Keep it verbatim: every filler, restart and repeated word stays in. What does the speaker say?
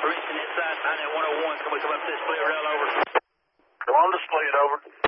Houston inside nine one oh one. Can we come up to this split rail over? Come on to split over.